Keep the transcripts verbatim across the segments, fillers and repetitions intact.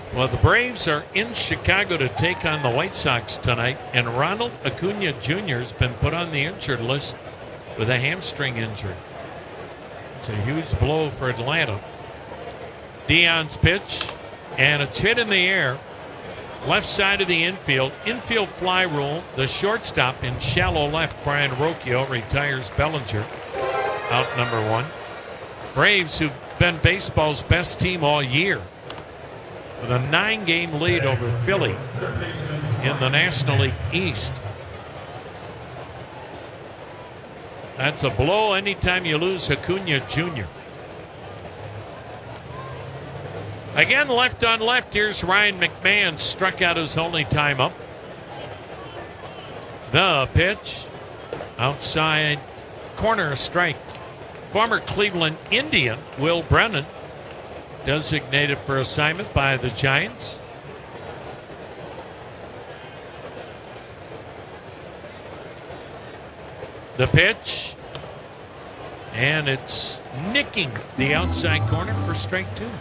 Well, the Braves are in Chicago to take on the White Sox tonight, and Ronald Acuna Junior has been put on the injured list with a hamstring injury. It's a huge blow for Atlanta. Dion's pitch, and it's hit in the air. Left side of the infield. Infield fly rule. The shortstop in shallow left, Brian Rocchio, retires Bellinger. Out number one. Braves, who've been baseball's best team all year, with a nine-game lead over Philly in the National League East. That's a blow anytime you lose Acuna Junior Again, left on left. Here's Ryan McMahon, struck out his only time up. The pitch, outside corner, strike. Former Cleveland Indian Will Brennan, designated for assignment by the Giants. The pitch, and it's nicking the outside corner for strike two.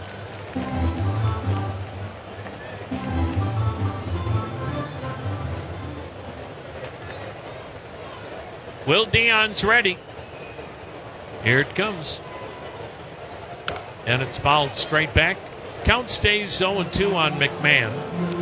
Will Dion's ready. Here it comes. And it's fouled straight back. Count stays oh and two on McMahon.